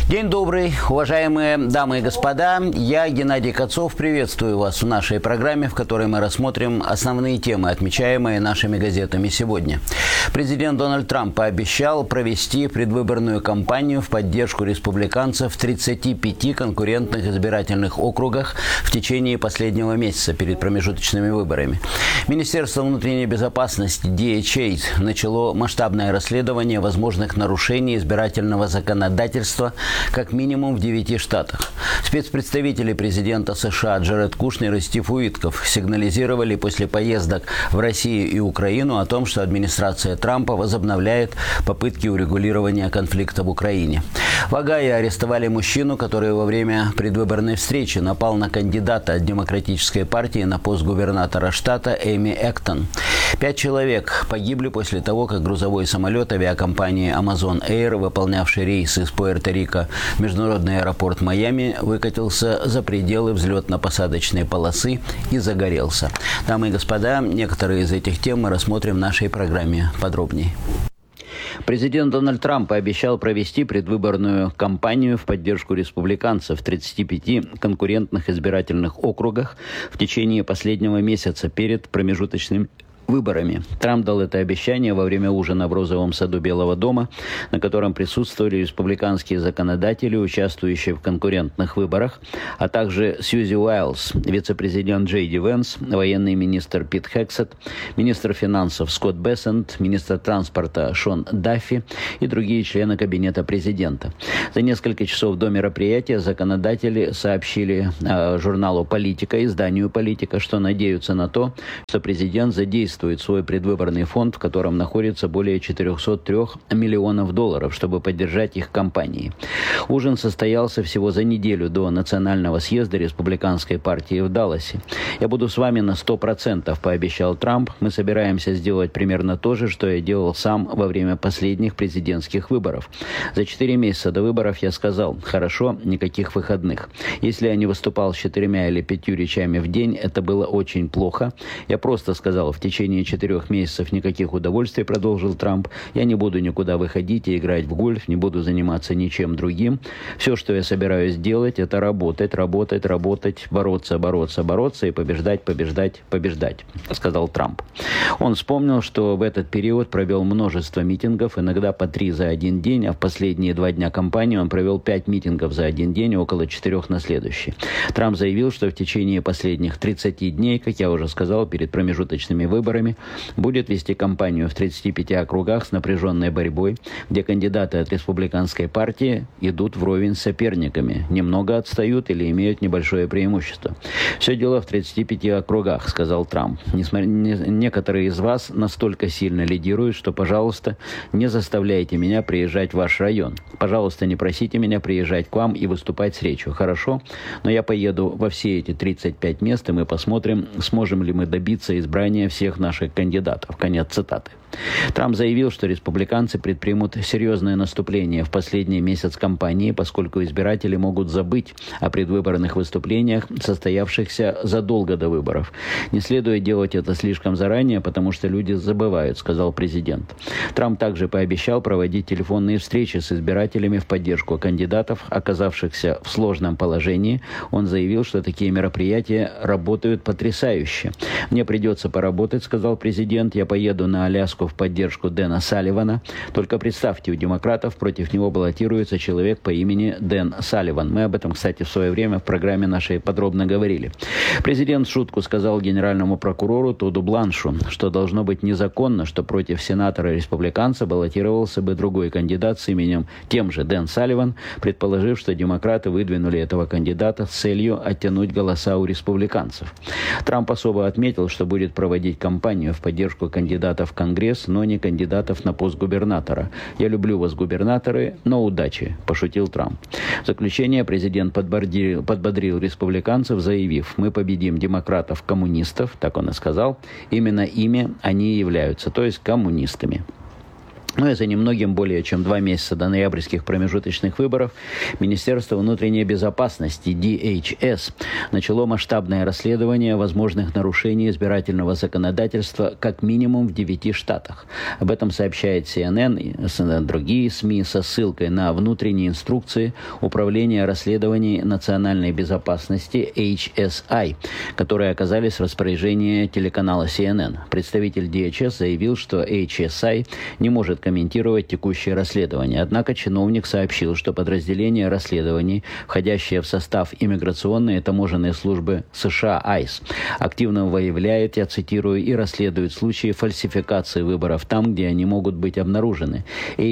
День добрый, уважаемые дамы и господа. Я, Геннадий Кацов, приветствую вас в нашей программе, в которой мы рассмотрим основные темы, отмечаемые нашими газетами сегодня. Президент Дональд Трамп пообещал провести предвыборную кампанию в поддержку республиканцев в 35 конкурентных избирательных округах в течение последнего месяца перед промежуточными выборами. Министерство внутренней безопасности DHA начало масштабное расследование возможных нарушений избирательного законодательства как минимум в 9 штатах. Спецпредставители президента США Джаред Кушнер и Стив Уитков сигнализировали после поездок в Россию и Украину о том, что администрация Трампа возобновляет попытки урегулирования конфликта в Украине. В Огайо арестовали мужчину, который во время предвыборной встречи напал на кандидата от Демократической партии на пост губернатора штата Эми Эктон. 5 человек погибли после того, как грузовой самолет авиакомпании Amazon Air, выполнявший рейс из Пуэрто-Рико в международный аэропорт Майами, выкатился за пределы взлетно-посадочной полосы и загорелся. Дамы и господа, некоторые из этих тем мы рассмотрим в нашей программе подробнее. Президент Дональд Трамп пообещал провести предвыборную кампанию в поддержку республиканцев в 35 конкурентных избирательных округах в течение последнего месяца перед промежуточными выборами. Трамп дал это обещание во время ужина в Розовом саду Белого дома, на котором присутствовали республиканские законодатели, участвующие в конкурентных выборах, а также Сьюзи Уайлз, вице-президент Джей Ди Венс, военный министр Пит Хексет, министр финансов Скотт Бессент, министр транспорта Шон Даффи и другие члены кабинета президента. За несколько часов до мероприятия законодатели сообщили журналу «Политика», изданию «Политика», что надеются на то, что президент задействует свой предвыборный фонд, в котором находится более 403 миллионов долларов, чтобы поддержать их кампании. Ужин состоялся всего за неделю до национального съезда республиканской партии в Далласе. «Я буду с вами на 100%, пообещал Трамп. «Мы собираемся сделать примерно то же, что я делал сам во время последних президентских выборов. За 4 месяца до выборов я сказал: хорошо, никаких выходных. Если я не выступал с 4 или 5 речами в день, это было очень плохо. Я просто сказал: в течение 4 месяцев никаких удовольствий, продолжил Трамп. Я не буду никуда выходить и играть в гольф, не буду заниматься ничем другим. Все, что я собираюсь делать, это работать, бороться и побеждать, сказал Трамп. Он вспомнил, что в этот период провел множество митингов, иногда по 3 за один день, а в последние 2 дня кампании он провел 5 митингов за один день и около 4 на следующий. Трамп заявил, что в течение последних 30 дней, как я уже сказал, перед промежуточными выборами, будет вести кампанию в 35 округах с напряженной борьбой, где кандидаты от республиканской партии идут вровень с соперниками, немного отстают или имеют небольшое преимущество. «Все дело в 35 округах», — сказал Трамп. «Некоторые из вас настолько сильно лидируют, что, пожалуйста, не заставляйте меня приезжать в ваш район. Пожалуйста, не просите меня приезжать к вам и выступать с речью, хорошо? Но я поеду во все эти 35 мест, и мы посмотрим, сможем ли мы добиться избрания всех наших кандидатов». Конец цитаты. Трамп заявил, что республиканцы предпримут серьезное наступление в последний месяц кампании, поскольку избиратели могут забыть о предвыборных выступлениях, состоявшихся задолго до выборов. «Не следует делать это слишком заранее, потому что люди забывают», — сказал президент. Трамп также пообещал проводить телефонные встречи с избирателями в поддержку кандидатов, оказавшихся в сложном положении. Он заявил, что такие мероприятия работают потрясающе. «Мне придется поработать», — сказал президент. «Я поеду на Аляску в поддержку Дэна Салливана. Только представьте, у демократов против него баллотируется человек по имени Дэн Салливан». Мы об этом, кстати, в свое время в программе нашей подробно говорили. Президент в шутку сказал генеральному прокурору Тоду Бланшу, что должно быть незаконно, что против сенатора-республиканца баллотировался бы другой кандидат с именем тем же Дэн Салливан, предположив, что демократы выдвинули этого кандидата с целью оттянуть голоса у республиканцев. Трамп особо отметил, что будет проводить кампанию в поддержку кандидатов в Конгресс, но не кандидатов на пост губернатора. «Я люблю вас, губернаторы, но удачи», – пошутил Трамп. В заключение президент подбодрил республиканцев, заявив: «Мы победим демократов-коммунистов», так он и сказал, «именно ими они и являются, то есть коммунистами». Ну и за немногим более чем 2 месяца до ноябрьских промежуточных выборов Министерство внутренней безопасности, DHS, начало масштабное расследование возможных нарушений избирательного законодательства как минимум в 9 штатах. Об этом сообщает CNN и другие СМИ со ссылкой на внутренние инструкции Управления расследований национальной безопасности HSI, которые оказались в распоряжении телеканала CNN. Представитель DHS заявил, что HSI не может комментировать текущее расследование. Однако чиновник сообщил, что подразделение расследований, входящее в состав иммиграционной и таможенной службы США ICE, активно выявляет, я цитирую, и расследует случаи фальсификации выборов там, где они могут быть обнаружены.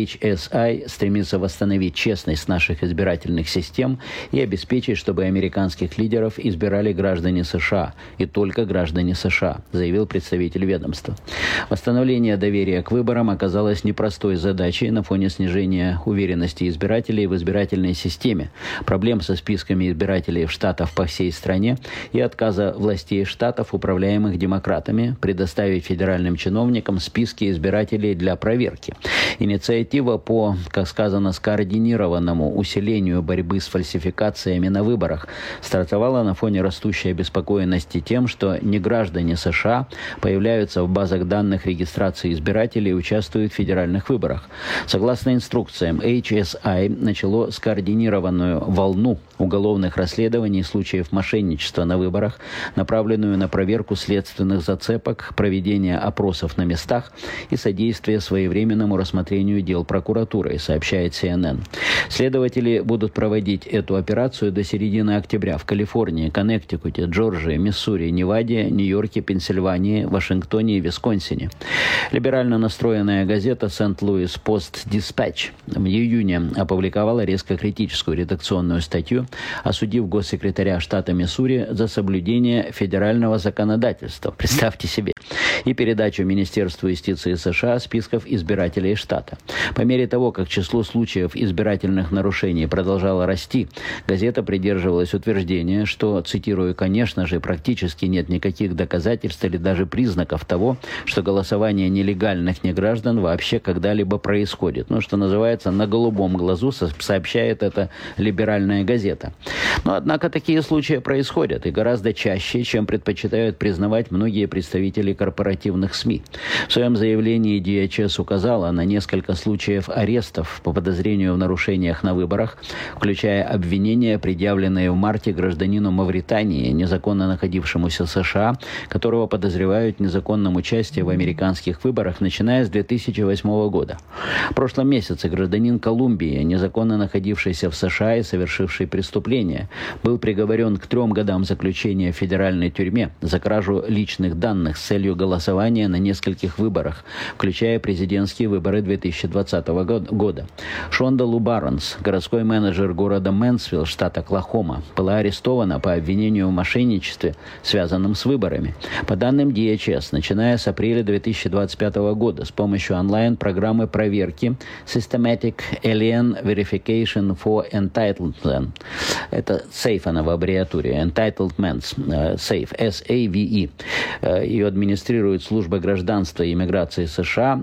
HSI стремится восстановить честность наших избирательных систем и обеспечить, чтобы американских лидеров избирали граждане США и только граждане США, заявил представитель ведомства. Восстановление доверия к выборам оказалось непростой задачей на фоне снижения уверенности избирателей в избирательной системе, проблем со списками избирателей в штатах по всей стране и отказа властей штатов, управляемых демократами, предоставить федеральным чиновникам списки избирателей для проверки. Инициатива по, как сказано, скоординированному усилению борьбы с фальсификациями на выборах стартовала на фоне растущей обеспокоенности тем, что неграждане США появляются в базах данных регистрации избирателей и участвуют в федеральных выборах. Согласно инструкциям, HSI начало скоординированную волну уголовных расследований случаев мошенничества на выборах, направленную на проверку следственных зацепок, проведение опросов на местах и содействие своевременному рассмотрению дел прокуратурой, сообщает CNN. Следователи будут проводить эту операцию до середины октября в Калифорнии, Коннектикуте, Джорджии, Миссури, Неваде, Нью-Йорке, Пенсильвании, Вашингтоне и Висконсине. Либерально настроенная газета «Сент-Луис Пост-Диспатч» в июне опубликовала резко критическую редакционную статью, осудив госсекретаря штата Миссури за соблюдение федерального законодательства, представьте себе, и передачу Министерству юстиции США списков избирателей штата. По мере того, как число случаев избирательных нарушений продолжало расти, газета придерживалась утверждения, что, цитирую, «конечно же, практически нет никаких доказательств или даже признаков того, что голосование нелегальных неграждан вообще когда-либо происходит». Ну, что называется, на голубом глазу сообщает это либеральная газета. Но, однако, такие случаи происходят и гораздо чаще, чем предпочитают признавать многие представители корпоративных СМИ. В своем заявлении DHS указала на несколько случаев арестов по подозрению в нарушениях на выборах, включая обвинения, предъявленные в марте гражданину Мавритании, незаконно находившемуся в США, которого подозревают в незаконном участии в американских выборах, начиная с 2008 года. В прошлом месяце гражданин Колумбии, незаконно находившийся в США и совершивший преступление, был приговорен к 3 годам заключения в федеральной тюрьме за кражу личных данных с целью голосования на нескольких выборах, включая президентские выборы 2020 года. Шонда Лу Барнс, городской менеджер города Мэнсвилл, штат Оклахома, была арестована по обвинению в мошенничестве, связанном с выборами. По данным DHS, начиная с апреля 2025 года с помощью онлайн-программы проверки Systematic Alien Verification for Entitlement, это SAFE, она в аббревиатуре, Entitlements, SAFE, S-A-V-E. Ее администрирует служба гражданства и иммиграции США,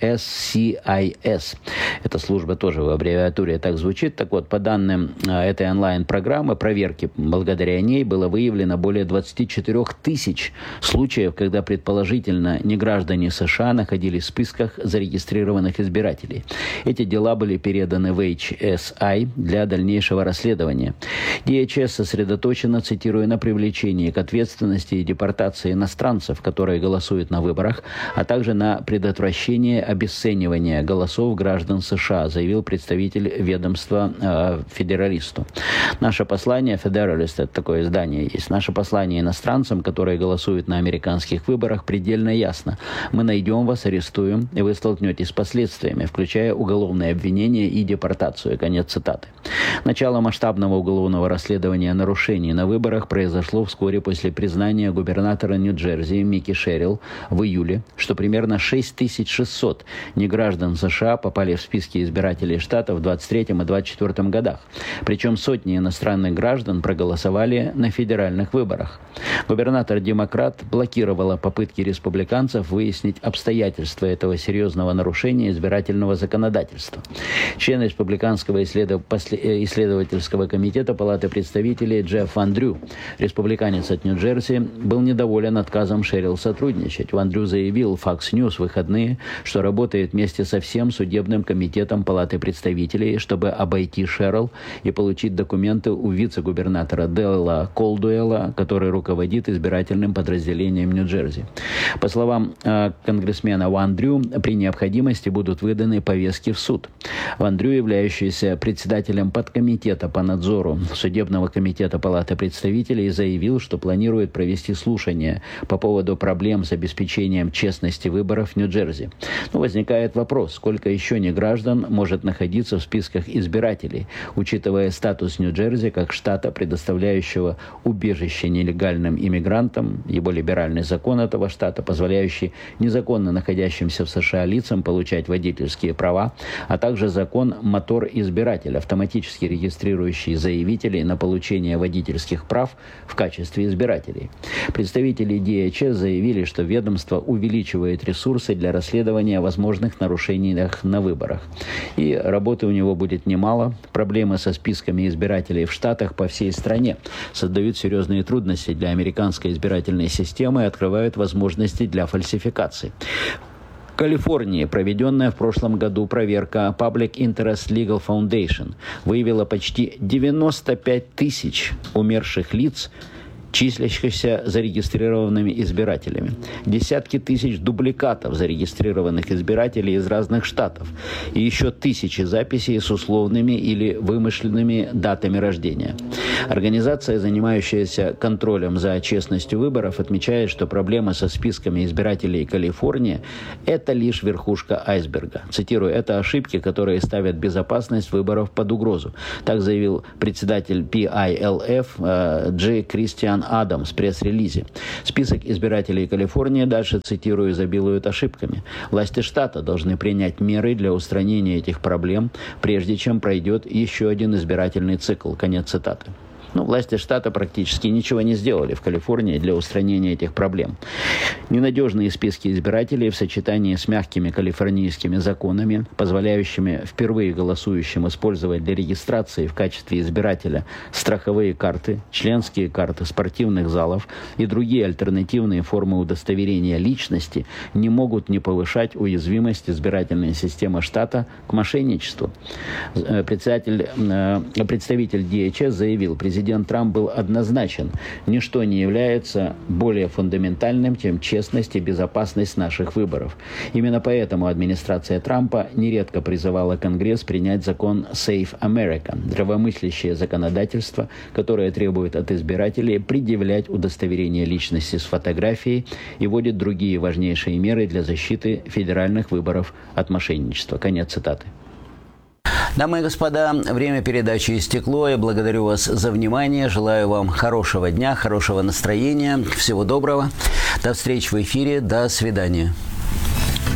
USCIS. Эта служба тоже в аббревиатуре так звучит. Так вот, по данным этой онлайн-программы проверки, благодаря ней было выявлено более 24 тысяч случаев, когда предположительно неграждане США находились в списках зарегистрированных избирателей. Эти дела были переданы в HSI для дальнейшего расследования. DHS сосредоточена, цитирую, на привлечении к ответственности и депортации иностранцев, которые голосуют на выборах, а также на предотвращение обесценивания голосов граждан США, заявил представитель ведомства Федералисту. Наше послание, Федералист, это такое издание есть, наше послание иностранцам, которые голосуют на американских выборах, предельно ясно. Мы найдем вас, арестуем, и вы столкнетесь с последствиями, включая уголовное обвинение и депортацию. Конец цитаты. Начало масштабного уголовного расследования нарушений на выборах произошло вскоре после признания губернатора Нью-Джерси Микки Шеррилл в июле, что примерно 6600 неграждан США попали в списки избирателей штата в 23 и 24 годах. Причем сотни иностранных граждан проголосовали на федеральных выборах. Губернатор-демократ блокировала попытки республиканцев выяснить обстоятельства этого серьезного нарушения избирательного законодательства. Член республиканского исследовательского комитета Палаты представителей Джефф Ван Дрю, республиканец от Нью-Джерси, был недоволен отказом Шерил сотрудничать. Ван Дрю заявил в Fox News в выходные, что работает вместе со всем судебным комитетом Палаты представителей, чтобы обойти Шерил и получить документы у вице-губернатора Делла Колдуэлла, который руководит избирательным подразделением Нью-Джерси. По словам конгрессмена Ван Дрю, при необходимости будут выданы повестки в суд. Ван Дрю, являющийся председателем подкомитета по надзору Судебного комитета Палаты представителей, заявил, что планирует провести слушание по поводу проблем с обеспечением честности выборов в Нью-Джерси. Но возникает вопрос, сколько еще неграждан может находиться в списках избирателей, учитывая статус Нью-Джерси как штата, предоставляющего убежище нелегальным иммигрантам, его либеральный закон этого штата, позволяющий незаконно находящимся в США лицам получать водительские права, а также закон «Мотор-избиратель», автоматически регистрирующий заявителей на получение водительских прав в качестве избирателей. Представители DHS заявили, что ведомство увеличивает ресурсы для расследования возможных нарушений на выборах. И работы у него будет немало. Проблемы со списками избирателей в штатах по всей стране создают серьезные трудности для американской избирательной системы и открывают возможности для фальсификаций. В Калифорнии проведенная в прошлом году проверка Public Interest Legal Foundation выявила почти 95 тысяч умерших лиц, числящихся зарегистрированными избирателями. Десятки тысяч дубликатов зарегистрированных избирателей из разных штатов. И еще тысячи записей с условными или вымышленными датами рождения. Организация, занимающаяся контролем за честностью выборов, отмечает, что проблема со списками избирателей Калифорнии – это лишь верхушка айсберга. Цитирую, это ошибки, которые ставят безопасность выборов под угрозу. Так заявил председатель PILF Джей Кристиан Адамс в пресс-релизе. Список избирателей Калифорнии, дальше цитирую, изобилует ошибками. Власти штата должны принять меры для устранения этих проблем, прежде чем пройдет еще один избирательный цикл. Конец цитаты. Власти штата практически ничего не сделали в Калифорнии для устранения этих проблем. Ненадежные списки избирателей в сочетании с мягкими калифорнийскими законами, позволяющими впервые голосующим использовать для регистрации в качестве избирателя страховые карты, членские карты спортивных залов и другие альтернативные формы удостоверения личности, не могут не повышать уязвимость избирательной системы штата к мошенничеству. Представитель DHS заявил, президент Трамп был однозначен. Ничто не является более фундаментальным, чем честность и безопасность наших выборов. Именно поэтому администрация Трампа нередко призывала Конгресс принять закон Safe America, здравомыслящее законодательство, которое требует от избирателей предъявлять удостоверение личности с фотографией и вводит другие важнейшие меры для защиты федеральных выборов от мошенничества. Конец цитаты. Дамы и господа, время передачи истекло. Я благодарю вас за внимание. Желаю вам хорошего дня, хорошего настроения. Всего доброго. До встречи в эфире. До свидания.